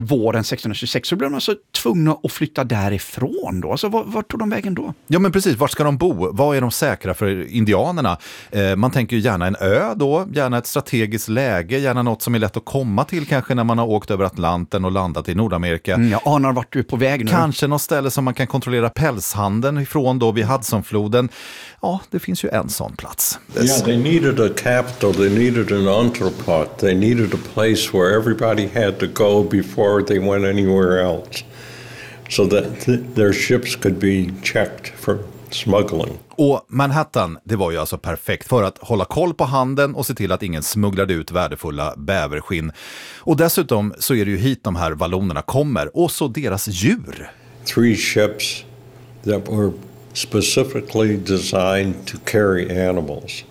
våren 1626 så blev de alltså tvungna att flytta därifrån då. Alltså var tog de vägen då? Ja men precis, vart ska de bo? Vad är de säkra för indianerna? Man tänker ju gärna en ö då, gärna ett strategiskt läge, gärna något som är lätt att komma till kanske när man har åkt över Atlanten och landat i Nordamerika. Jag anar vart du är på väg nu. Kanske något ställe som man kan kontrollera pälshandeln ifrån då vid Hudsonfloden. Ja, det finns ju en sån plats. Yeah, they needed a capital, they needed an entrepot, they needed a place where everybody had to go before they went anywhere else. So that their ships could be checked for smuggling. Och Manhattan, det var ju alltså perfekt för att hålla koll på handeln och se till att ingen smugglade ut värdefulla bäverskinn. Och dessutom så är det ju hit de här vallonerna kommer och så deras djur. 3 ships that were specifically designed to carry animals.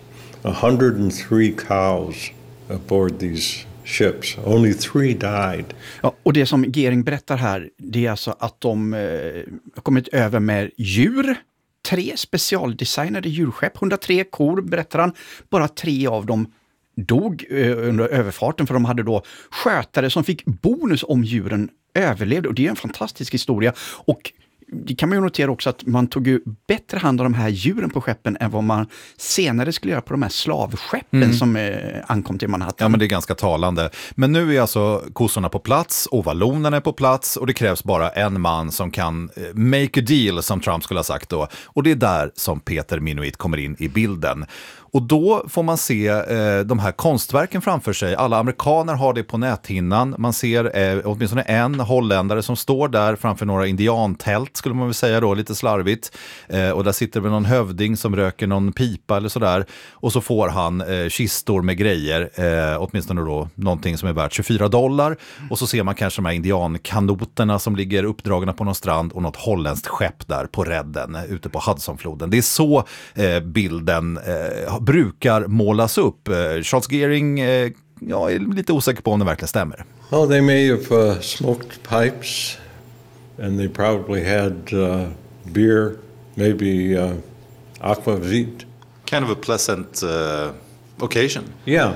103 cows aboard these ships. Only 3 died. Ja, och det som Gering berättar här, det är alltså att de har kommit över med djur. 3 specialdesignade djurskepp, 103 kor berättar han. Bara 3 av dem dog under överfarten för de hade då skötare som fick bonus om djuren överlevde. Och det är en fantastisk historia. Och det kan man ju notera också att man tog ju bättre hand om de här djuren på skeppen än vad man senare skulle göra på de här slavskeppen som ankom till Manhattan. Ja, men det är ganska talande. Men nu är alltså kossorna på plats och vallonerna är på plats och det krävs bara en man som kan make a deal, som Trump skulle ha sagt då. Och det är där som Peter Minuit kommer in i bilden. Och då får man se de här konstverken framför sig. Alla amerikaner har det på näthinnan. Man ser åtminstone en holländare som står där framför några indiantält, skulle man väl säga då, lite slarvigt. Och där sitter väl någon hövding som röker någon pipa eller sådär. Och så får han kistor med grejer, åtminstone då någonting som är värt $24. Och så ser man kanske de här indiankanoterna som ligger uppdragna på någon strand och något holländskt skepp där på redden ute på Hudsonfloden. Det är så bilden brukar målas upp. Charles Gering jag är lite osäker på om det verkligen stämmer. Oh, they may have smoked pipes and they probably had beer, maybe aquavit. Kind of a pleasant occasion. Yeah.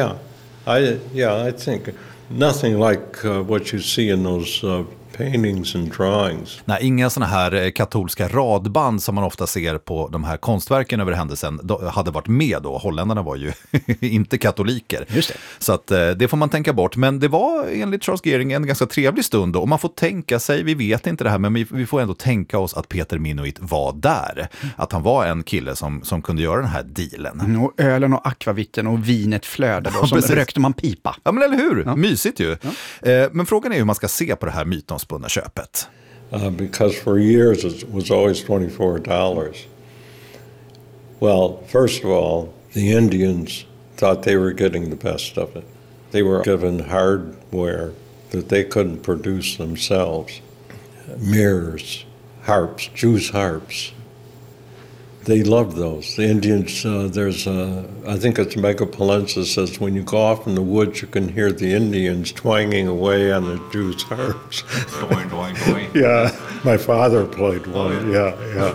I think nothing like what you see in those paintings and drawings. Nej, inga såna här katolska radband som man ofta ser på de här konstverken över händelsen hade varit med då. Holländarna var ju inte katoliker. Just det. Så att det får man tänka bort. Men det var enligt Charles Gering en ganska trevlig stund då. Och man får tänka sig, vi vet inte det här, men vi får ändå tänka oss att Peter Minuit var där. Att han var en kille som kunde göra den här dealen. Och ölen och akvavitten och vinet flödade och så rökte man pipa. Ja, men eller hur? Ja. Mysigt ju. Ja. Men frågan är hur man ska se på det här mytomspunna köpet. Because for years it was always $24. Well, first of all, the Indians thought they were getting the best of it. They were given hardware that they couldn't produce themselves. Mirrors, harps, Jews' harps. They loved those. The Indians, I think it's Megapolensis says, when you go off in the woods, you can hear the Indians twanging away on the Jews' harps. Doing, doing, doing. Yeah, my father played one. Oh, yeah.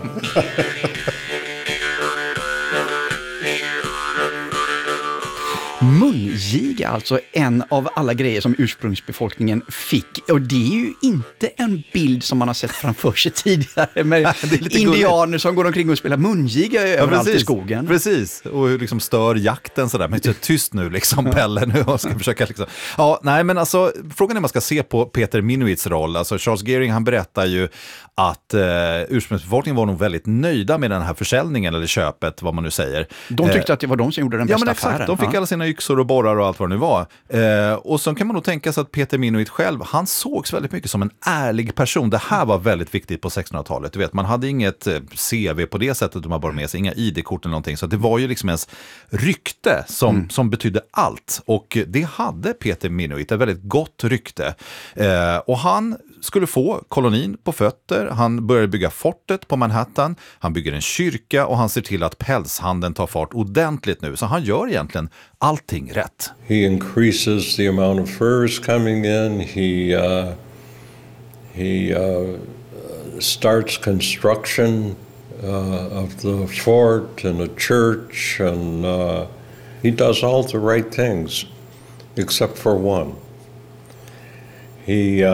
Mungiga, alltså en av alla grejer som ursprungsbefolkningen fick. Och det är ju inte en bild som man har sett framför sig tidigare med indianer som går omkring och spelar mungiga överallt i skogen. Precis, och liksom stör jakten sådär. Men tyst nu liksom, Pelle, nu jag ska försöka liksom. Ja, nej men alltså, frågan är om man ska se på Peter Minuits roll. Alltså Charles Gering, han berättar ju att ursprungsbefolkningen var nog väldigt nöjda med den här försäljningen eller köpet, vad man nu säger. De tyckte att det var de som gjorde den bästa affären. De fick alla sina yxor och borrar och allt vad det nu var. Och så kan man nog tänka sig att Peter Minuit själv, han sågs väldigt mycket som en ärlig person. Det här var väldigt viktigt på 1600-talet. Du vet, man hade inget CV på det sättet, de har bara med sig inga ID-kort eller någonting. Så det var ju liksom ens rykte som betydde allt. Och det hade Peter Minuit, ett väldigt gott rykte. Och han skulle få kolonin på fötter. Han började bygga fortet på Manhattan. Han bygger en kyrka och han ser till att pälshandeln tar fart ordentligt nu. Så han gör egentligen allting rätt. He increases the amount of furs coming in. He starts construction of the fort and a church, and he does all the right things except for one. he